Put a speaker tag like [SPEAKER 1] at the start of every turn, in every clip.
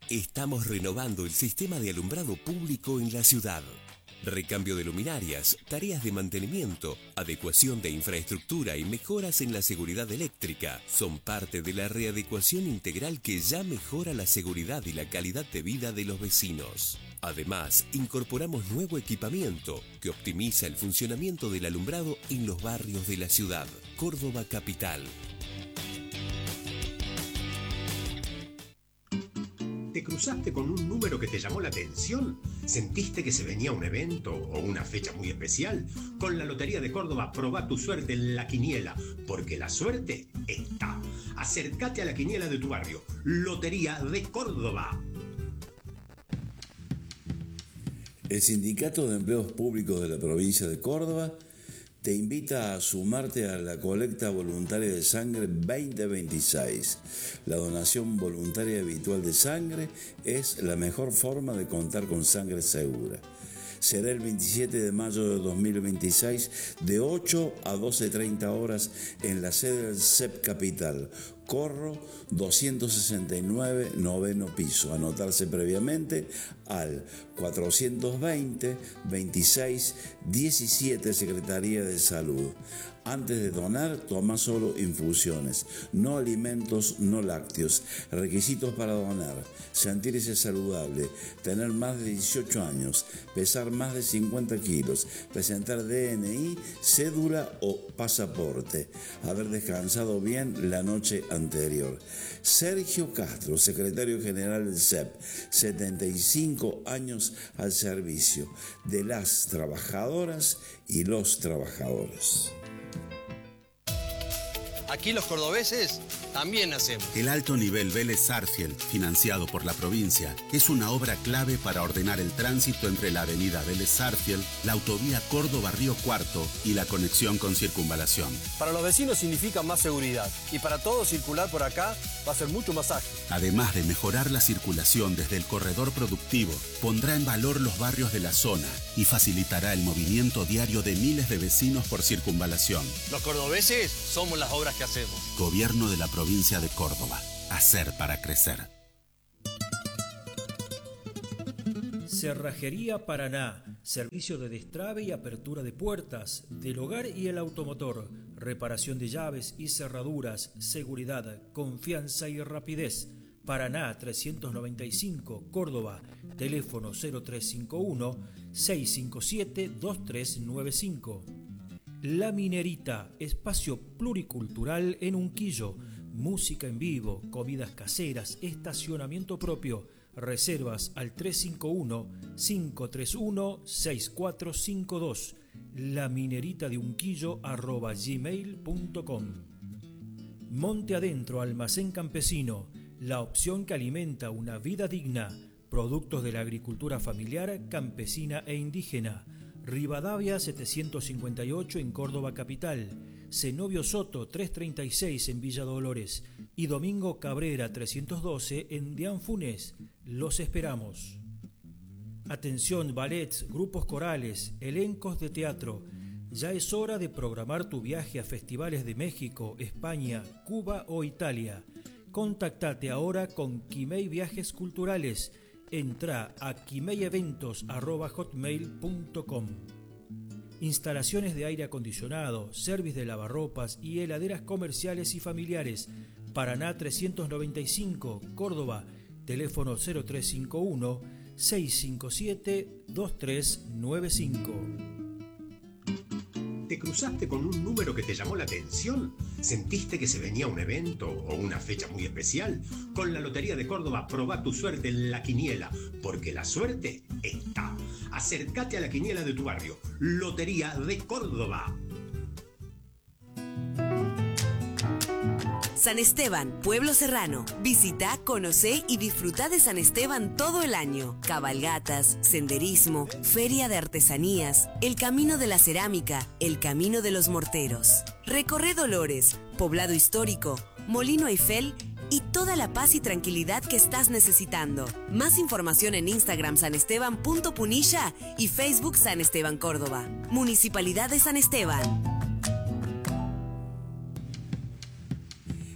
[SPEAKER 1] Estamos renovando el sistema de alumbrado público en la ciudad. Recambio de luminarias, tareas de mantenimiento, adecuación de infraestructura y mejoras en la seguridad eléctrica son parte de la readecuación integral que ya mejora la seguridad y la calidad de vida de los vecinos. Además, incorporamos nuevo equipamiento que optimiza el funcionamiento del alumbrado en los barrios de la ciudad. Córdoba Capital.
[SPEAKER 2] ¿Te cruzaste con un número que te llamó la atención? ¿Sentiste que se venía un evento o una fecha muy especial? Con la Lotería de Córdoba probá tu suerte en la quiniela, porque la suerte está. Acércate a la quiniela de tu barrio. Lotería de Córdoba.
[SPEAKER 3] El Sindicato de Empleados Públicos de la provincia de Córdoba te invita a sumarte a la colecta voluntaria de sangre 2026. La donación voluntaria habitual de sangre es la mejor forma de contar con sangre segura. Será el 27 de mayo de 2026 de 8 a 12:30 horas en la sede del CEP Capital, Corro 269, noveno piso. Anotarse previamente al 420 26 17 Secretaría de Salud. Antes de donar, toma solo infusiones, no alimentos, no lácteos. Requisitos para donar: sentirse saludable, tener más de 18 años, pesar más de 50 kilos, presentar DNI, cédula o pasaporte, haber descansado bien la noche anterior. Sergio Castro, secretario general del CEP, 75 años al servicio de las trabajadoras y los trabajadores.
[SPEAKER 4] Aquí los cordobeses también hacemos.
[SPEAKER 5] El alto nivel Vélez Sarsfield, financiado por la provincia, es una obra clave para ordenar el tránsito entre la avenida Vélez Sarsfield, la autovía Córdoba-Río Cuarto y la conexión con Circunvalación.
[SPEAKER 4] Para los vecinos significa más seguridad y para todos circular por acá va a ser mucho más ágil.
[SPEAKER 5] Además de mejorar la circulación desde el corredor productivo, pondrá en valor los barrios de la zona y facilitará el movimiento diario de miles de vecinos por Circunvalación.
[SPEAKER 4] Los cordobeses somos las obras que hacemos.
[SPEAKER 5] Gobierno de la provincia de Córdoba. Hacer para crecer.
[SPEAKER 6] Cerrajería Paraná. Servicio de destrabe y apertura de puertas del hogar y el automotor. Reparación de llaves y cerraduras. Seguridad, confianza y rapidez. Paraná 395, Córdoba. Teléfono 0351 657 2395. La Minerita, espacio pluricultural en Unquillo, música en vivo, comidas caseras, estacionamiento propio, reservas al 351-531-6452, lamineritadeunquillo@gmail.com. Monte Adentro, almacén campesino, la opción que alimenta una vida digna, productos de la agricultura familiar, campesina e indígena. Rivadavia 758 en Córdoba Capital, Zenobio Soto 336 en Villa Dolores y Domingo Cabrera 312 en Dianfunes. Los esperamos. Atención, ballets, grupos corales, elencos de teatro. Ya es hora de programar tu viaje a festivales de México, España, Cuba o Italia. Contactate ahora con Quimei Viajes Culturales. Entra a quimeyeventos@hotmail.com. Instalaciones de aire acondicionado, servicio de lavarropas y heladeras comerciales y familiares. Paraná 395, Córdoba. Teléfono 0351 657 2395.
[SPEAKER 2] ¿Te cruzaste con un número que te llamó la atención? ¿Sentiste que se venía un evento o una fecha muy especial? Con la Lotería de Córdoba probá tu suerte en la quiniela, porque la suerte está. Acércate a la quiniela de tu barrio. Lotería de Córdoba.
[SPEAKER 7] San Esteban, pueblo serrano. Visita, conocé y disfruta de San Esteban todo el año. Cabalgatas, senderismo, feria de artesanías, el camino de la cerámica, el camino de los morteros. Recorre Dolores, poblado histórico, Molino Eiffel y toda la paz y tranquilidad que estás necesitando. Más información en Instagram sanesteban.punilla y Facebook San Esteban Córdoba. Municipalidad de San Esteban.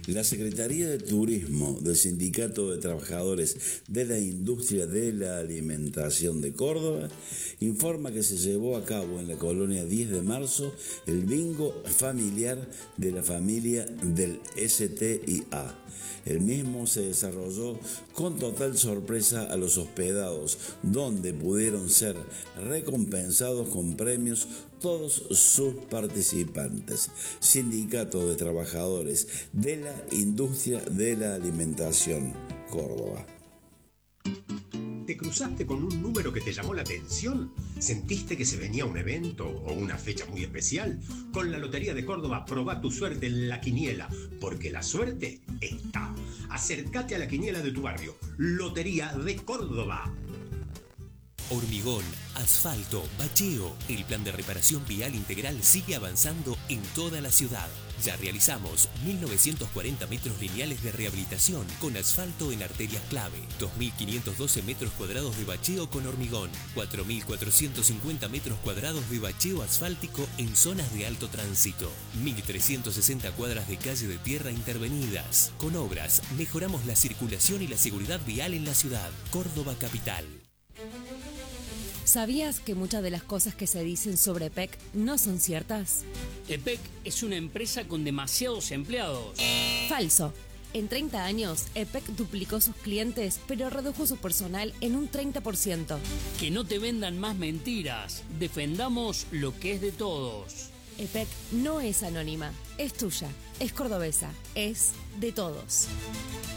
[SPEAKER 3] La Secretaría de Turismo del Sindicato de Trabajadores de la Industria de la Alimentación de Córdoba informa que se llevó a cabo en la colonia 10 de marzo el bingo familiar de la familia del STIA. El mismo se desarrolló con total sorpresa a los hospedados, donde pudieron ser recompensados con premios todos sus participantes. Sindicato de Trabajadores de la Industria de la Alimentación, Córdoba.
[SPEAKER 2] ¿Te cruzaste con un número que te llamó la atención? ¿Sentiste que se venía un evento o una fecha muy especial? Con la Lotería de Córdoba probá tu suerte en la quiniela, porque la suerte está. Acércate a la quiniela de tu barrio. Lotería de Córdoba.
[SPEAKER 1] Hormigón, asfalto, bacheo. El plan de reparación vial integral sigue avanzando en toda la ciudad. Ya realizamos 1.940 metros lineales de rehabilitación con asfalto en arterias clave, 2.512 metros cuadrados de bacheo con hormigón, 4.450 metros cuadrados de bacheo asfáltico en zonas de alto tránsito, 1.360 cuadras de calle de tierra intervenidas. Con obras mejoramos la circulación y la seguridad vial en la ciudad. Córdoba Capital.
[SPEAKER 8] ¿Sabías que muchas de las cosas que se dicen sobre EPEC no son ciertas?
[SPEAKER 9] EPEC es una empresa con demasiados empleados.
[SPEAKER 8] Falso. En 30 años, EPEC duplicó sus clientes, pero redujo su personal en un 30%.
[SPEAKER 9] Que no te vendan más mentiras. Defendamos lo que es de todos.
[SPEAKER 8] EPEC no es anónima, es tuya, es cordobesa, es de todos.